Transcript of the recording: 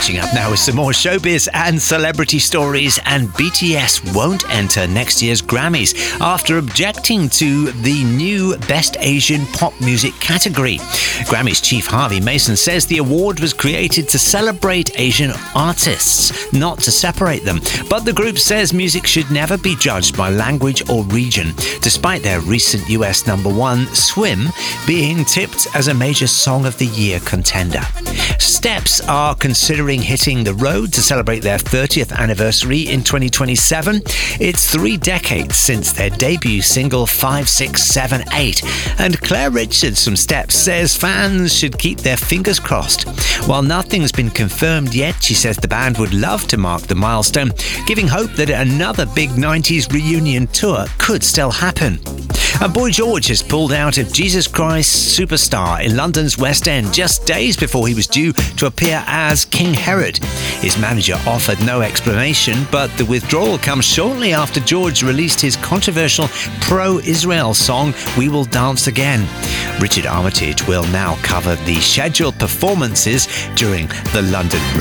Catching up now with some more showbiz and celebrity stories, and BTS won't enter next year's Grammys after objecting to the new Best Asian Pop Music category. Grammys chief Harvey Mason says the award was created to celebrate Asian artists, not to separate them. But the group says music should never be judged by language or region, despite their recent US #1, Swim, being tipped as a major Song of the Year contender. Steps are considering hitting the road to celebrate their 30th anniversary in 2027. It's 3 decades since their debut single 5678, and Claire Richards from Steps says fans should keep their fingers crossed. While nothing's been confirmed yet, she says the band would love to mark the milestone, giving hope that another big 90s reunion tour could still happen. And Boy George has pulled out of Jesus Christ Superstar in London's West End just days before he was due to appear as King Herod. His manager offered no explanation, but the withdrawal comes shortly after George released his controversial pro-Israel song We Will Dance Again. Richard Armitage will now cover the scheduled performances during the London